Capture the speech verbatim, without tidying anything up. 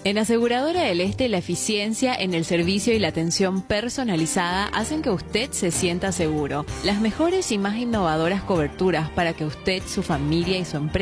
En Aseguradora del Este, la eficiencia en el servicio y la atención personalizada hacen que usted se sienta seguro. Las mejores y más innovadoras coberturas para que usted, su familia y su empresa